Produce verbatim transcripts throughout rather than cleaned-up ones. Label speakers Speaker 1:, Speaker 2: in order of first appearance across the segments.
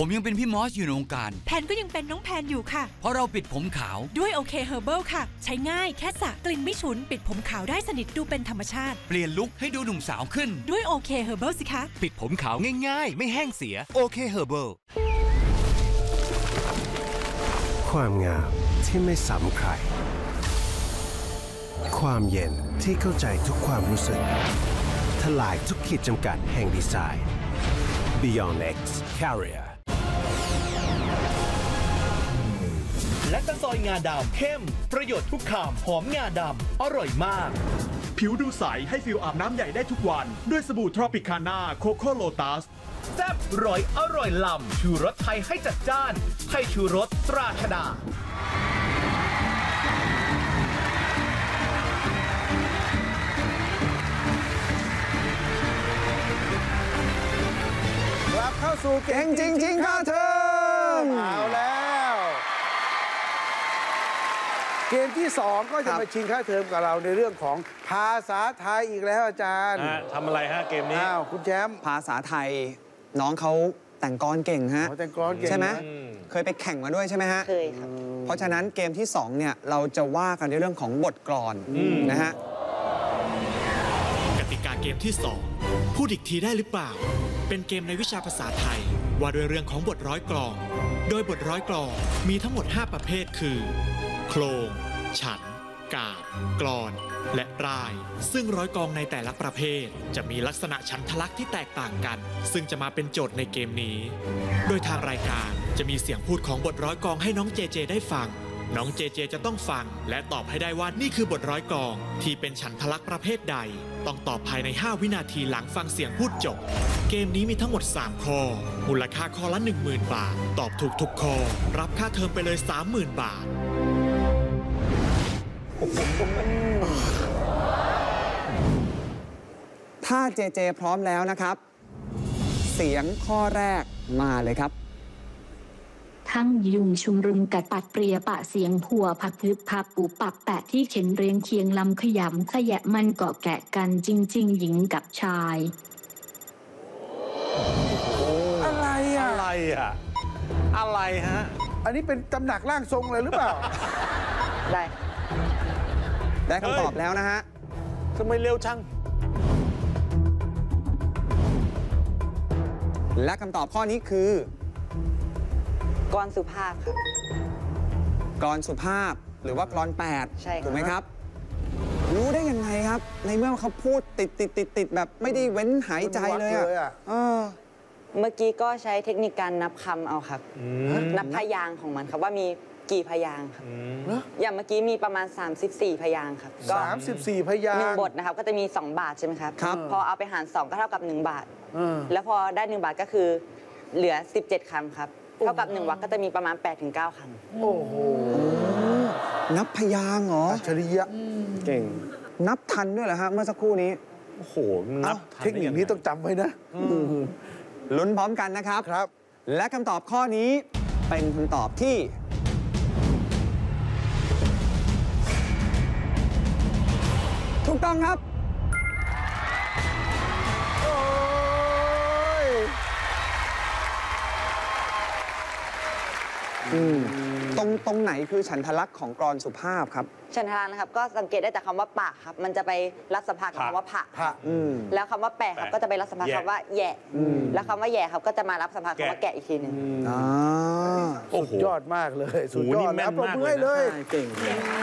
Speaker 1: ผมยังเป็นพี่มอสอยู่ในวงการ
Speaker 2: แพนก็ยังเป็นน้องแพนอยู่ค่ะ
Speaker 1: เพราะเราปิดผมขาว
Speaker 2: ด้วยโอเคเฮอร์เบิลค่ะใช้ง่ายแค่สระกลิ่นไม่ฉุนปิดผมขาวได้สนิทดูเป็นธรรมชาติ
Speaker 1: เปลี่ยนลุคให้ดูหนุ่มสาวขึ้น
Speaker 2: ด้วยโอเคเฮอร์เบิลสิคะ
Speaker 3: ปิดผมขาวง่ายๆไม่แห้งเสียโอเคเฮอร์เบิล
Speaker 4: ความงามที่ไม่ซ้ำใครความเย็นที่เข้าใจทุกความรู้สึกทลายทุกขีดจำกัดแห่งดีไซน์ Beyond X Carrier
Speaker 5: และตะซอยงาดำเข้มประโยชน์ทุกคำหอมงาดำอร่อยมาก
Speaker 6: ผิวดูใสให้ฟิลอาบน้ำใหญ่ได้ทุกวันด้วยสบู่ทรอปิคาน่าโคโค่โลตัส
Speaker 5: แซ่บร้อยอร่อยล้ำชูรสไทยให้จัดจ้านไทยชูรสตราชดาก
Speaker 7: ลับเข้าสู่เก่งจริงจริงค่าเทอมเอาแล้วเกมที่สองก็จะมาชิงค่าเทอมกับเราในเรื่องของภาษาไทยอีกแล้วอาจารย์
Speaker 8: ทำอะไรฮะเกมนี้
Speaker 7: อ้าวคุณแชมป์
Speaker 9: ภาษาไทยน้องเขาแต่งกลอนเก่งฮะ
Speaker 7: แต่งกลอนเก่ง
Speaker 9: ใช่ไหมเคยไปแข่งมาด้วยใช่ไหมฮะ
Speaker 10: เคยครับ
Speaker 9: เพราะฉะนั้นเกมที่สองเนี่ยเราจะว่ากันในเรื่องของบทกลอนนะฮะ
Speaker 11: กติกาเกมที่สองพูดอีกทีได้หรือเปล่าเป็นเกมในวิชาภาษาไทยว่าด้วยเรื่องของบทร้อยกลอนโดยบทร้อยกลอนมีทั้งหมดห้าประเภทคือโครงฉันกาบกลอนและร่ายซึ่งร้อยกลองในแต่ละประเภทจะมีลักษณะฉันทลักษณ์ที่แตกต่างกันซึ่งจะมาเป็นโจทย์ในเกมนี้โดยทางรายการจะมีเสียงพูดของบทร้อยกลองให้น้องเจเจได้ฟังน้องเจเจจะต้องฟังและตอบให้ได้ว่านี่คือบทร้อยกลองที่เป็นฉันทลักษณ์ประเภทใดต้องตอบภายในห้าวินาทีหลังฟังเสียงพูดจบเกมนี้มีทั้งหมดสามข้อมูลค่าข้อละ หนึ่งหมื่น บาทตอบถูกทุกข้อรับค่าเทอมไปเลย สามหมื่น บาท
Speaker 9: ถ้าเจเจพร้อมแล้วนะครับเสียงข้อแรกมาเลยครับ
Speaker 12: ทั้งยุงชุมรุมกัดปัดเปรียปะเสียงผัวผักพึบพับปูปับแปะที่เข็นเรียงเคียงลำขยำขยะมันเกาะแกะกันจริงๆหญิงกับชาย
Speaker 7: อะไรอ่ะ
Speaker 8: อะไรอ่ะอะไรฮะ
Speaker 7: อันนี้เป็นตำหนักร่างทรงเลยหรือเปล่า
Speaker 10: ได้
Speaker 9: ได้คำตอบแล้วนะฮะ
Speaker 8: ทำไมเร็วจัง
Speaker 9: และคำตอบข้อนี้คือก
Speaker 10: รสุภาพครับ
Speaker 9: กรสุภาพหรือว่ากรแปด
Speaker 10: ใช่
Speaker 9: ถูกไหมครับรู้ได้ยังไงครับในเมื่อเขาพูดติดติดติดติดแบบไม่ได้เว้นหายใจเลยอ่ะเออ
Speaker 10: เมื่อกี้ก็ใช้เทคนิคการนับคำเอาครับนับพยางค์ของมันครับว่ามีกี่พยางค์ครับอย่างเมื่อกี้มีประมาณสามสิบสี่พยางค์ครับ
Speaker 7: สามสิบสี่พยางค์
Speaker 10: หนึ่งบทนะครับก็จะมีสองบาทใช่ไหมครับพอเอาไปหารสองก็เท่ากับหนึ่งบาทแล้วพอได้หนึ่งบาทก็คือเหลือสิบเจ็ดคำครับเท่ากับหนึ่งวรรคก็จะมีประมาณ แปดถึงเก้า คำ
Speaker 7: โอ้โห
Speaker 9: นับพยางค์เหรอ
Speaker 7: อัจฉริยะ
Speaker 9: เก่งนับทันด้วยเหรอฮะเมื่อสักครู่นี้
Speaker 8: โอ้โหนับ
Speaker 7: เทคนิคนี้ต้องจำไว้นะ
Speaker 9: ลุ้นพร้อมกันนะครับ
Speaker 7: ครับ
Speaker 9: และคำตอบข้อนี้เป็นคำตอบที่ถูกต้องครับตรงตรงไหนคือฉันทลักษณ์ของกรสุภาพครับ
Speaker 10: ฉันทลักษณ์นะครับก็สังเกตได้จากคำว่าปะครับมันจะไปรับสภากับคำว่าผะแล้วคำว่าแปะครับก็จะไปรับสภาคำว่าแย่แล้วคำว่าแย่ครับก็จะมารับสภาคำว่าแกะอีกทีหนึ่ง
Speaker 7: สุดยอดมากเลยสุดยอดแล้วปรบมือให้เลย
Speaker 9: เก่ง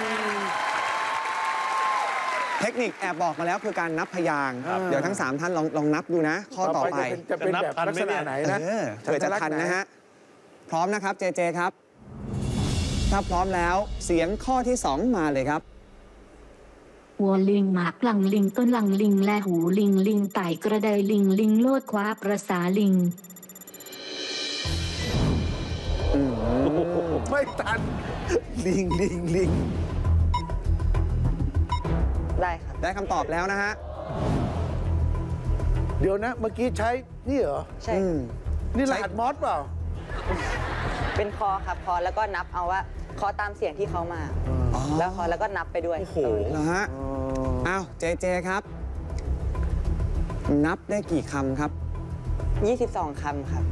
Speaker 9: เทคนิคแอบบอกมาแล้วคือการนับพยางค์เดี๋ยวทั้งสามท่านลองลองนับดูนะข้อต่อไป
Speaker 7: จะเป็นแบบลักษณะไหนนะ
Speaker 9: เผื่อจะทันนะฮะพร้อมนะครับเจเจครับถ้าพร้อมแล้วเสียงข้อที่สองมาเลยครับ
Speaker 12: วัวลิงหมากลังลิงต้นลังลิงและหูลิงลิงไต่กระไดลิงลิงโลดคว้าประสาลิง
Speaker 7: ไม่ทันลิงลิงลิง
Speaker 10: ได้ครับ
Speaker 9: ได้คำตอบแล้วนะฮะ
Speaker 7: เดี๋ยวนะเมื่อกี้ใช้นี่เหรอ
Speaker 10: ใช่
Speaker 7: นี่รหัสมอสเปล่า
Speaker 10: เป็นคอครับคอแล้วก็นับเอาว่าคอตามเสียงที่เขามาแล้วคอแล้วก็นับไปด้วย
Speaker 9: โอ้โหนะฮะอ้าวเจเจครับนับได้กี่คำครับ
Speaker 10: ยี่สิบสองคำครับ